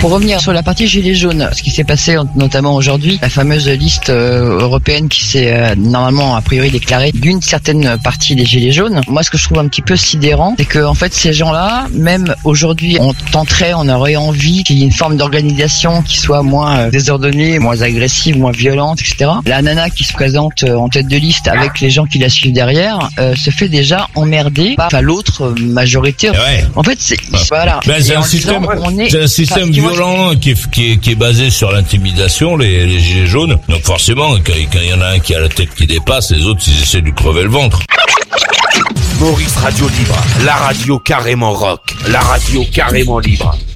Pour revenir sur la partie gilets jaunes, ce qui s'est passé notamment aujourd'hui, la fameuse liste européenne qui s'est normalement a priori déclarée d'une certaine partie des gilets jaunes. Moi, ce que je trouve un petit peu sidérant, c'est que en fait ces gens-là, même aujourd'hui, on aurait envie qu'il y ait une forme d'organisation qui soit moins désordonnée, moins agressive, moins violente, etc. La nana qui se présente en tête de liste avec les gens qui la suivent derrière se fait déjà emmerder par l'autre majorité. Ouais. En fait, voilà. Ben, c'est un système violent qui est basé sur l'intimidation, les gilets jaunes. Donc forcément, quand il y en a un qui a la tête qui dépasse, les autres ils essaient de lui crever le ventre. Maurice Radio Libre, la radio carrément rock, la radio carrément libre.